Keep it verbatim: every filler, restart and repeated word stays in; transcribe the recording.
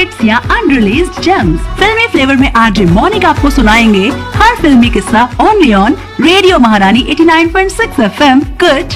Hits या unreleased James. फिल्मी flavour में आरजे मौनिक आपको सुनाएंगे हर फिल्मी किस्सा ओनली ऑन रेडियो महारानी एटी nine point six F M. कुछ